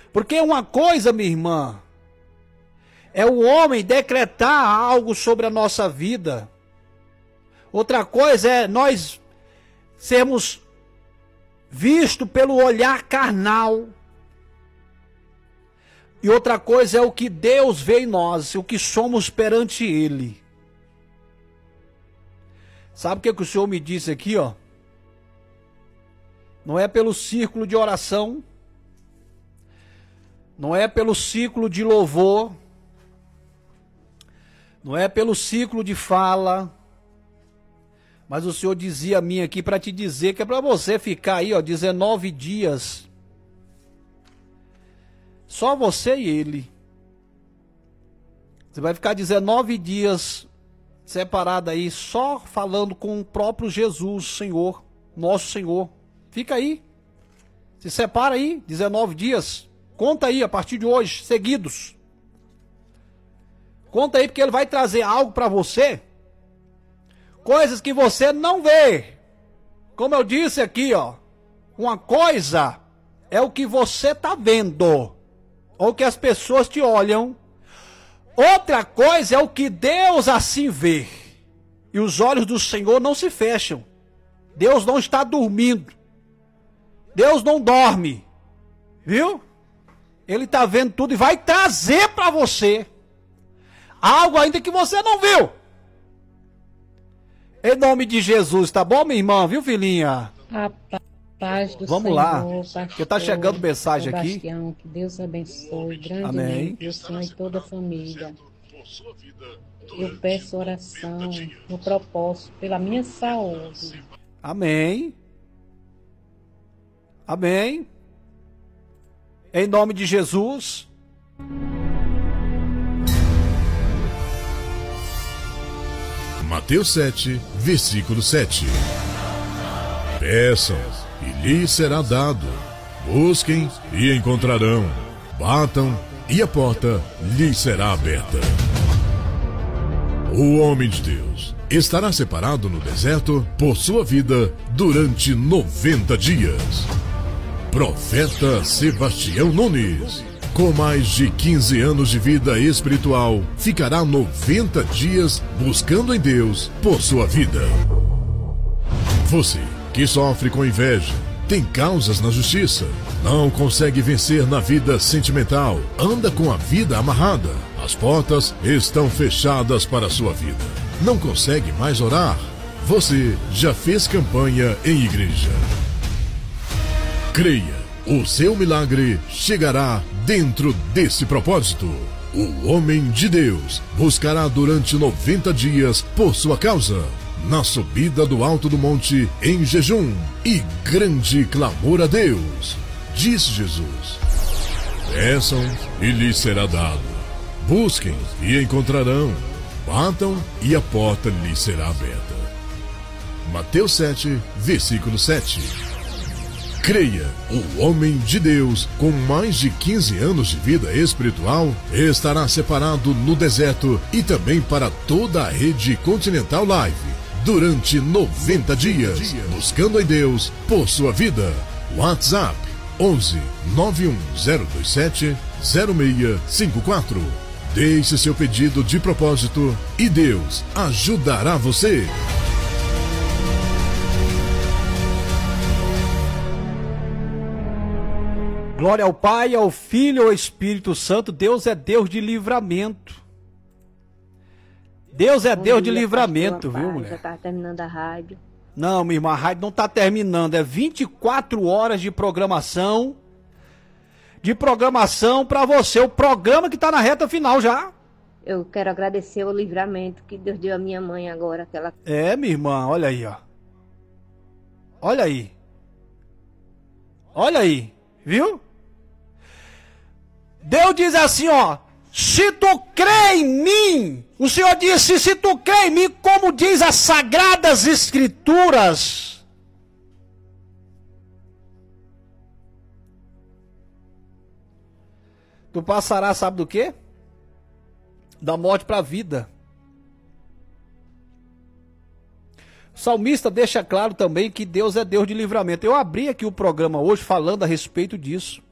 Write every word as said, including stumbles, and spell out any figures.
Porque uma coisa, minha irmã, é o homem decretar algo sobre a nossa vida. Outra coisa é nós sermos vistos pelo olhar carnal. E outra coisa é o que Deus vê em nós, o que somos perante Ele. Sabe o que, que o Senhor me disse aqui, ó? Não é pelo círculo de oração, não é pelo ciclo de louvor, não é pelo ciclo de fala, mas o Senhor dizia a mim aqui para te dizer que é para você ficar aí, ó, dezenove dias, só você e Ele. Você vai ficar dezenove dias separado aí, só falando com o próprio Jesus, Senhor, nosso Senhor. Fica aí, se separa aí, dezenove dias, conta aí a partir de hoje, seguidos. Conta aí, porque Ele vai trazer algo para você, coisas que você não vê. Como eu disse aqui, ó, uma coisa é o que você tá vendo, ou que as pessoas te olham. Outra coisa é o que Deus assim vê. E os olhos do Senhor não se fecham. Deus não está dormindo. Deus não dorme. Viu? Ele está vendo tudo e vai trazer para você algo ainda que você não viu. Em nome de Jesus, tá bom, minha irmã? Viu, filhinha? A paz do Vamos Senhor, lá, pastor, porque tá chegando mensagem aqui. Sebastião, que Deus abençoe grandemente Amém. o Senhor e toda a família. Eu peço oração no propósito pela minha saúde. Amém. Amém. Em nome de Jesus. Mateus sete, versículo sete. Peçam, e lhes será dado. Busquem, e encontrarão. Batam, e a porta lhes será aberta. O homem de Deus estará separado no deserto por sua vida durante noventa dias. Profeta Sebastião Nunes, com mais de quinze anos de vida espiritual, ficará noventa dias buscando em Deus por sua vida. Você que sofre com inveja, tem causas na justiça, não consegue vencer na vida sentimental, anda com a vida amarrada, as portas estão fechadas para a sua vida, não consegue mais orar, você já fez campanha em igreja. Creia, o seu milagre chegará dentro desse propósito. O homem de Deus buscará durante noventa dias por sua causa, na subida do alto do monte em jejum e grande clamor a Deus. Diz Jesus: peçam e lhes será dado, busquem e encontrarão, batam e a porta lhes será aberta. Mateus sete, versículo sete. Creia, o homem de Deus, com mais de quinze anos de vida espiritual, estará separado no deserto e também para toda a rede Continental Live, durante noventa dias, buscando em Deus por sua vida. WhatsApp onze, nove um zero dois sete, zero seis cinco quatro. Deixe seu pedido de propósito e Deus ajudará você. Glória ao Pai, ao Filho e ao Espírito Santo. Deus é Deus de livramento. Deus é Bom Deus dia, de livramento, pastor, viu, a paz. mulher? Já estava terminando a rádio. Não, minha irmã, a rádio não está terminando. É vinte e quatro horas de programação. De programação para você. O programa que está na reta final já. Eu quero agradecer o livramento que Deus deu à minha mãe agora. Que ela... É, minha irmã, olha aí, ó. Olha aí. Olha aí, viu? Deus diz assim, ó: se tu crê em mim, o Senhor disse, se tu crê em mim, como diz as Sagradas Escrituras, tu passarás, sabe do quê? Da morte para a vida. O salmista deixa claro também que Deus é Deus de livramento. Eu abri aqui o programa hoje falando a respeito disso.